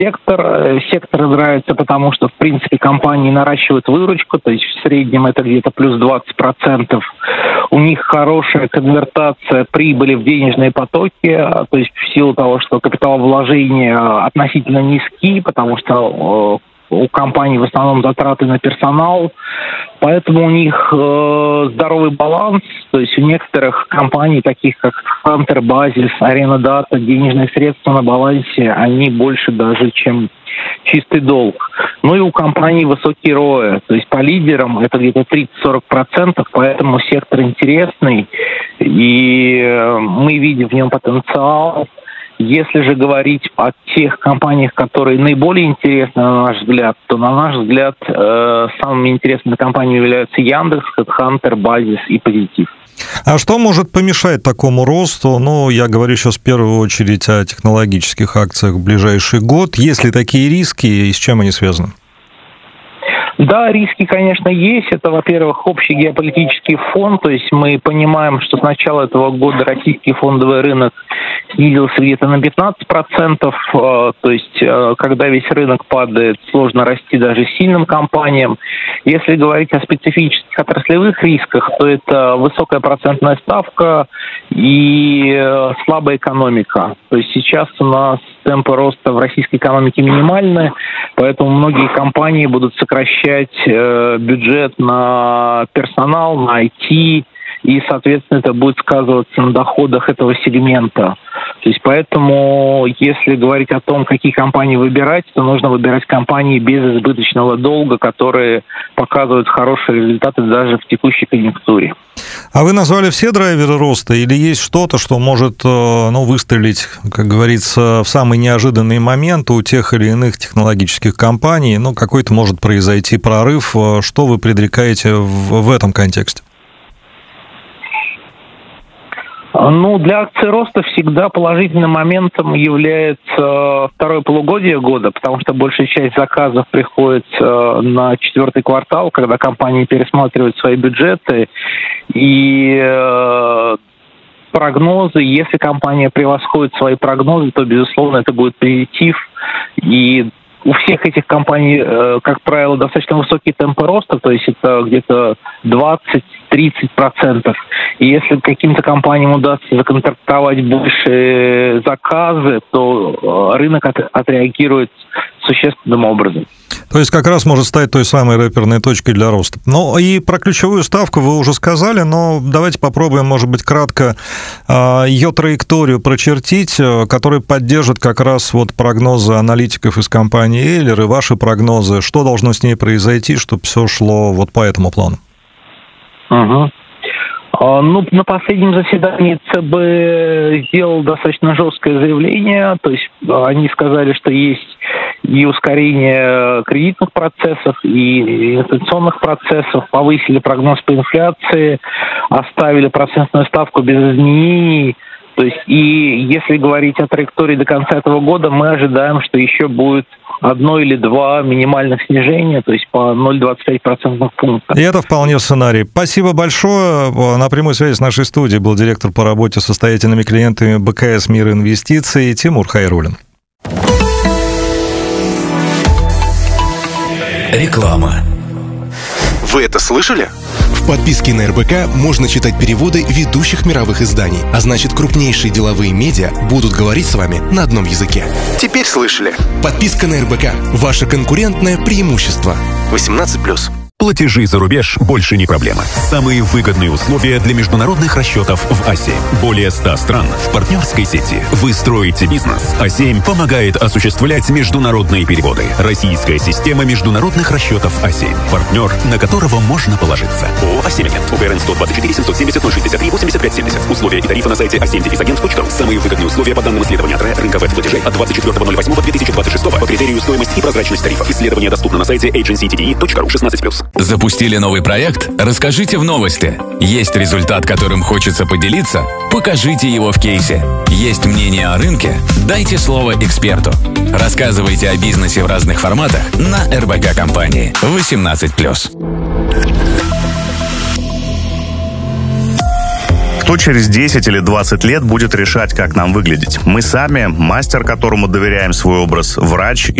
сектор. Сектор нравится, потому что, в принципе, компании наращивают выручку, то есть в среднем это где-то плюс 20%. У них хорошая конвертация прибыли в денежные потоки, то есть в силу того, что капиталовложения относительно низки, потому что у компаний в основном затраты на персонал, поэтому у них здоровый баланс, то есть у некоторых компаний, таких как Hunter, Basis, Arena Data, денежные средства на балансе, они больше даже, чем чистый долг. Ну и у компаний высокий ROE, то есть по лидерам это где-то 30-40%, поэтому сектор интересный, и мы видим в нем потенциал. Если же говорить о тех компаниях, которые наиболее интересны, на наш взгляд, то, на наш взгляд, самыми интересными компаниями являются Яндекс, HeadHunter, Basis и Позитив. А что может помешать такому росту? Ну, я говорю сейчас в первую очередь о технологических акциях в ближайший год. Есть ли такие риски и с чем они связаны? Да, риски, конечно, есть. Это, во-первых, общий геополитический фон. То есть мы понимаем, что с начала этого года российский фондовый рынок снизился где-то на 15%. То есть, когда весь рынок падает, сложно расти даже сильным компаниям. Если говорить о специфических отраслевых рисках, то это высокая процентная ставка и слабая экономика. То есть сейчас у нас темпы роста в российской экономике минимальны, поэтому многие компании будут сокращать бюджет на персонал, на IT, и, соответственно, это будет сказываться на доходах этого сегмента. То есть поэтому, если говорить о том, какие компании выбирать, то нужно выбирать компании без избыточного долга, которые показывают хорошие результаты даже в текущей конъюнктуре. А вы назвали все драйверы роста или есть что-то, что может выстрелить, как говорится, в самый неожиданный момент у тех или иных технологических компаний? Какой-то может произойти прорыв. Что вы предрекаете в этом контексте? Для акций роста всегда положительным моментом является второе полугодие года, потому что большая часть заказов приходит на четвертый квартал, когда компании пересматривают свои бюджеты и прогнозы. Если компания превосходит свои прогнозы, то, безусловно, это будет позитив. И у всех этих компаний, как правило, достаточно высокие темпы роста, то есть это где-то 20-30%. И если каким-то компаниям удастся законтрактовать больше заказы, то рынок отреагирует существенным образом. То есть как раз может стать той самой рэперной точкой для роста. И про ключевую ставку вы уже сказали, но давайте попробуем, может быть, кратко ее траекторию прочертить, которая поддержит как раз прогнозы аналитиков из компании Эйлер и ваши прогнозы. Что должно с ней произойти, чтобы все шло по этому плану? На последнем заседании ЦБ сделал достаточно жесткое заявление, то есть они сказали, что есть и ускорение кредитных процессов, и инфляционных процессов, повысили прогноз по инфляции, оставили процентную ставку без изменений. То есть, и если говорить о траектории до конца этого года, мы ожидаем, что еще будет одно или два минимальных снижения, то есть по 0,25% пункта. И это вполне сценарий. Спасибо большое. На прямой связи с нашей студией был директор по работе с состоятельными клиентами БКС «Мир инвестиций» Тимур Хайруллин. Реклама. Вы это слышали? В подписке на РБК можно читать переводы ведущих мировых изданий, а значит, крупнейшие деловые медиа будут говорить с вами на одном языке. Теперь слышали? Подписка на РБК – ваше конкурентное преимущество. 18+. Платежи за рубеж больше не проблема. Самые выгодные условия для международных расчетов в А7. Более 100 стран в партнерской сети. Вы строите бизнес. А7 помогает осуществлять международные переводы. Российская система международных расчетов А7. Партнер, на которого можно положиться. ООО «А7-агент». УГРН 124 770 063 85 70. Условия и тарифы на сайте a7-агент.ру. Самые выгодные условия по данным исследования от рынка веб-платежей от 24.08.2026 по критерию стоимость и прозрачность тарифов. Исследование доступно на сайте agencydde.ru 16+. Запустили новый проект? Расскажите в новости. Есть результат, которым хочется поделиться? Покажите его в кейсе. Есть мнение о рынке? Дайте слово эксперту. Рассказывайте о бизнесе в разных форматах на РБК компании 18+. Кто через 10 или 20 лет будет решать, как нам выглядеть? Мы сами, мастер, которому доверяем свой образ, врач